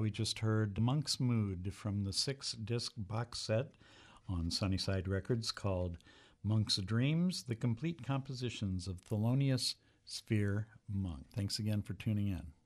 We just heard Monk's Mood from the 6-disc box set on Sunnyside Records called Monk's Dreams, the complete compositions of Thelonious Sphere Monk. Thanks again for tuning in.